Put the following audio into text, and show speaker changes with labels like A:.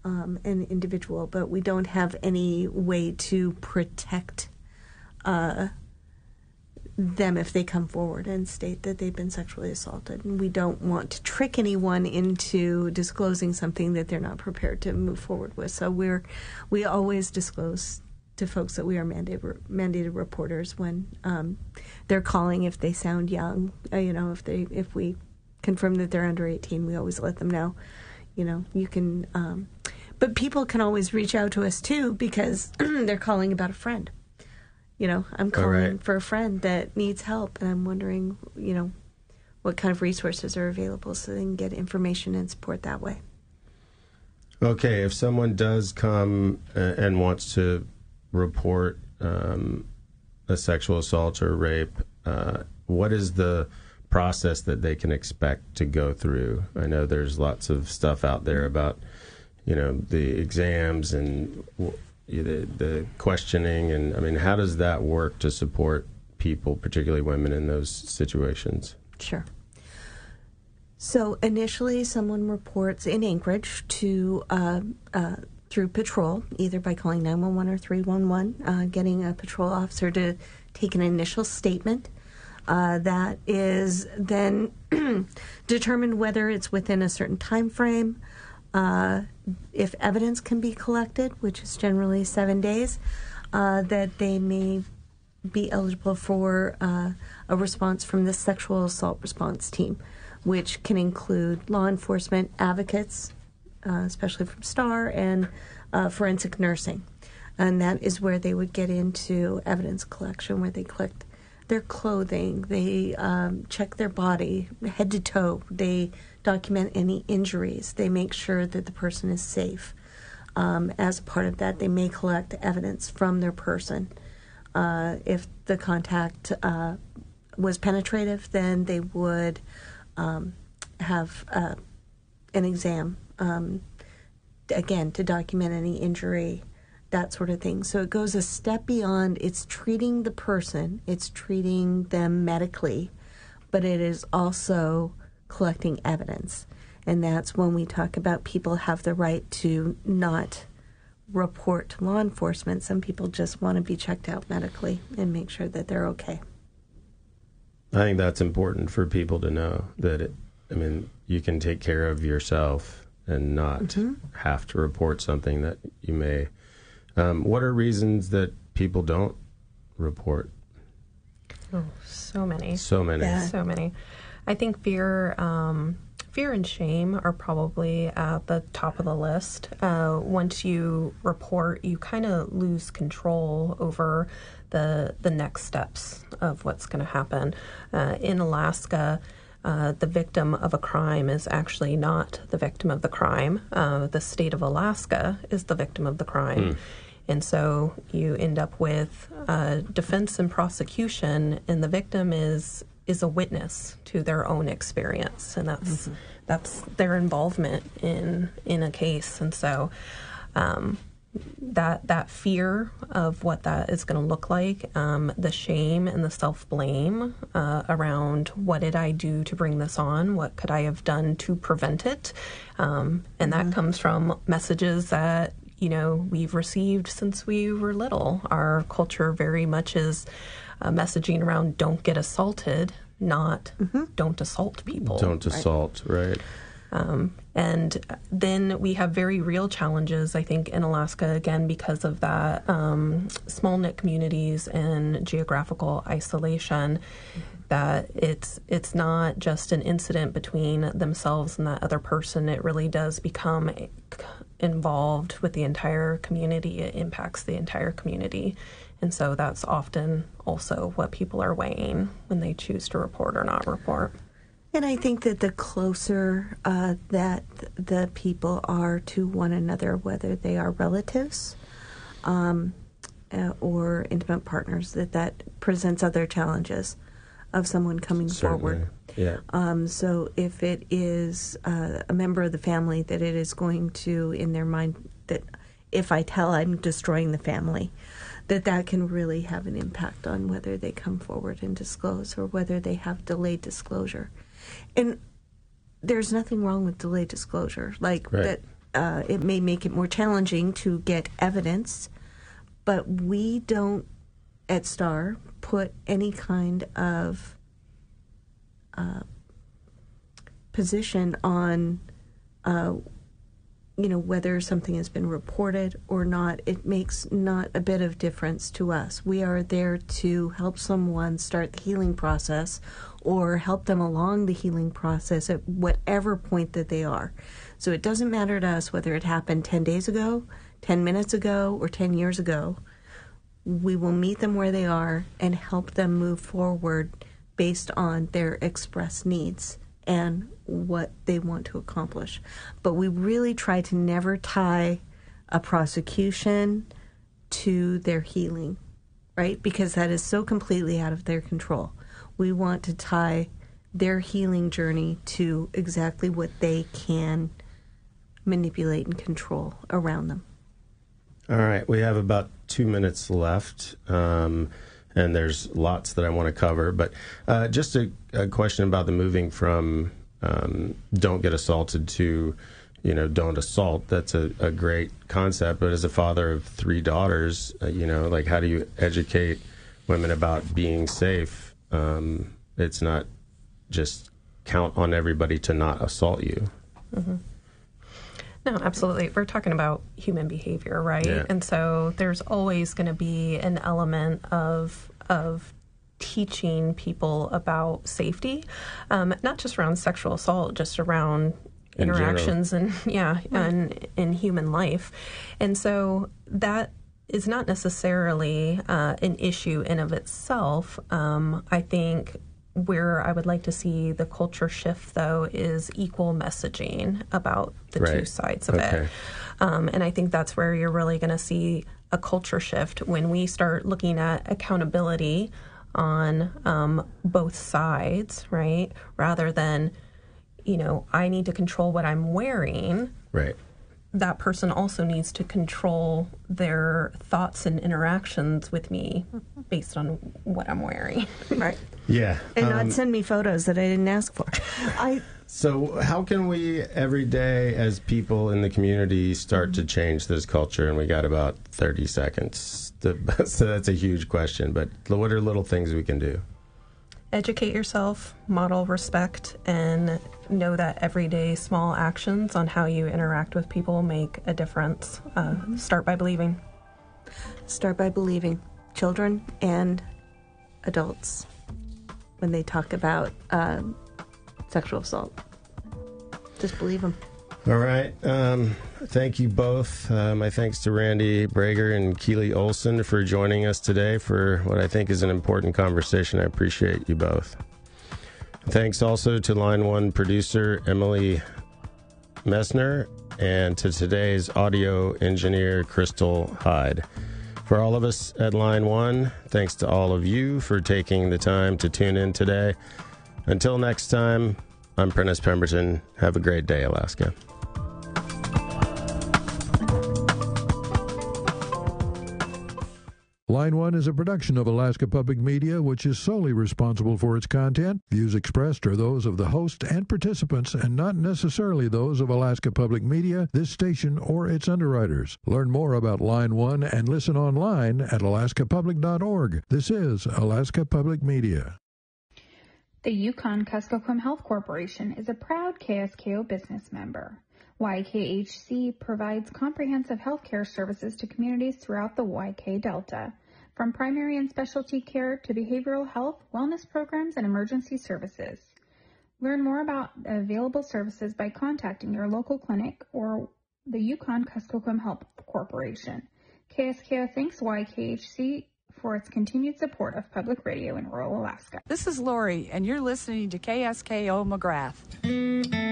A: an individual, but we don't have any way to protect them if they come forward and state that they've been sexually assaulted. And we don't want to trick anyone into disclosing something that they're not prepared to move forward with. So we always disclose to folks that we are mandated reporters when they're calling if they sound young. If we confirm that they're under 18, we always let them know. You can, but people can always reach out to us too because they're calling about a friend. I'm calling for a friend that needs help, and I'm wondering, what kind of resources are available so they can get information and support that way.
B: Okay, if someone does come and wants to report a sexual assault or rape, what is the process that they can expect to go through? I know there's lots of stuff out there about, the exams and the questioning, and how does that work to support people, particularly women, in those situations?
A: Sure. So initially, someone reports in Anchorage to through patrol, either by calling 911 or 311, getting a patrol officer to take an initial statement. That is then determined whether it's within a certain time frame. If evidence can be collected, which is generally 7 days, that they may be eligible for a response from the sexual assault response team, which can include law enforcement advocates, especially from STAR, and forensic nursing. And that is where they would get into evidence collection, where they collect their clothing, they check their body head to toe, they document any injuries, they make sure that the person is safe. As a part of that, they may collect evidence from their person. If the contact was penetrative, then they would have an exam, again, to document any injury, that sort of thing. So it goes a step beyond. It's treating the person, it's treating them medically, but it is also collecting evidence. And that's when we talk about people have the right to not report to law enforcement. Some people just want to be checked out medically and make sure that they're okay.
B: I think that's important for people to know, that you can take care of yourself and not have to report something that you may. What are reasons that people don't report?
C: Oh, so many.
B: So many.
A: Yeah.
C: So many. I think fear and shame are probably at the top of the list. Once you report, you kind of lose control over the next steps of what's going to happen. In Alaska, the victim of a crime is actually not the victim of the crime. The state of Alaska is the victim of the crime. And so you end up with defense and prosecution, and the victim is a witness to their own experience, and that's their involvement in a case. And so that fear of what that is going to look like, the shame and the self-blame around what did I do to bring this on, what could I have done to prevent it, and that comes from messages that we've received since we were little. Our culture very much is messaging around don't get assaulted, not don't assault people.
B: Don't assault, right.
C: And then we have very real challenges, I think, in Alaska, again, because of that small-knit communities and geographical isolation, that it's not just an incident between themselves and that other person. It really does become involved with the entire community. It impacts the entire community. And so that's often also what people are weighing when they choose to report or not report.
A: And I think that the closer that the people are to one another, whether they are relatives or intimate partners, that presents other challenges of someone coming forward.
B: Yeah.
A: So if it is a member of the family, that it is going to, in their mind, that if I tell I'm destroying the family, that can really have an impact on whether they come forward and disclose or whether they have delayed disclosure. And there's nothing wrong with delayed disclosure. Like
B: right.
A: it may make it more challenging to get evidence, but we don't at STAR put any kind of position on whether something has been reported or not. It makes not a bit of difference to us. We are there to help someone start the healing process or help them along the healing process at whatever point that they are. So it doesn't matter to us whether it happened 10 days ago, 10 minutes ago, or 10 years ago. We will meet them where they are and help them move forward based on their expressed needs and what they want to accomplish. But we really try to never tie a prosecution to their healing, right? Because that is so completely out of their control. We want to tie their healing journey to exactly what they can manipulate and control around them.
B: All right, we have about 2 minutes left, and there's lots that I want to cover. But just a question about the moving from don't get assaulted to, don't assault. That's a great concept. But as a father of 3 daughters, how do you educate women about being safe? It's not just count on everybody to not assault you.
C: Mm-hmm. No, absolutely. We're talking about human behavior, right?
B: Yeah.
C: And so there's always going to be an element of teaching people about safety, not just around sexual assault, just around interactions and in human life. And so that is not necessarily an issue in of itself. I think where I would like to see the culture shift, though, is equal messaging about the two sides of it. And I think that's where you're really going to see a culture shift when we start looking at accountability on both sides, right? Rather than, I need to control what I'm wearing.
B: Right.
C: That person also needs to control their thoughts and interactions with me based on what I'm wearing.
A: Right.
B: Yeah.
A: And not send me photos that I didn't ask for.
B: So how can we every day as people in the community start to change this culture? And we got about 30 seconds. So that's a huge question. But what are little things we can do?
C: Educate yourself, model respect, and know that everyday small actions on how you interact with people make a difference. Start by believing.
A: Start by believing. Children and adults, when they talk about sexual assault, just believe them.
B: All right. Thank you both. My thanks to Randy Brager and Keely Olson for joining us today for what I think is an important conversation. I appreciate you both. Thanks also to Line 1 producer Emily Messner and to today's audio engineer Crystal Hyde. For all of us at Line 1, thanks to all of you for taking the time to tune in today. Until next time, I'm Prentice Pemberton. Have a great day, Alaska.
D: Line 1 is a production of Alaska Public Media, which is solely responsible for its content. Views expressed are those of the host and participants and not necessarily those of Alaska Public Media, this station, or its underwriters. Learn more about Line 1 and listen online at alaskapublic.org. This is Alaska Public Media.
E: The Yukon-Kuskokwim Health Corporation is a proud KSKO business member. YKHC provides comprehensive healthcare services to communities throughout the YK Delta, from primary and specialty care to behavioral health, wellness programs, and emergency services. Learn more about available services by contacting your local clinic or the Yukon-Kuskokwim Health Corporation. KSKO thanks YKHC for its continued support of public radio in rural Alaska.
F: This is Lori, and you're listening to KSKO McGrath.